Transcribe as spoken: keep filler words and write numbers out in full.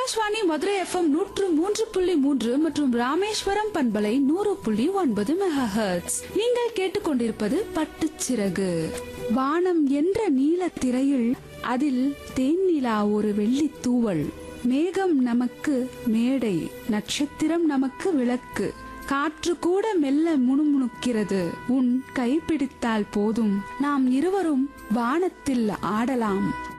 Akashvani Madurai FM நூற்று மூன்று புள்ளி மூன்று மற்றும் ராமேஸ்வரம் பண்பலை நூறு புள்ளி ஒன்பது மெகா ஹெர்ட்ஸ். நீங்கள் கேட்டுக்கொண்டிருப்பது பட்டுச்சிறகு. வானம் என்ற நீல திரையில் அதில் தேன்நிலா ஒரு வெள்ளி தூவல். மேகம் நமக்கு மேடை, நட்சத்திரம் நமக்கு விளக்கு. காற்று கூட மெல்ல முணுமுணுக்கிறது. உன் கைப்பிடித்தால் போதும், நாம் இருவரும் வானத்தில் ஆடலாம்.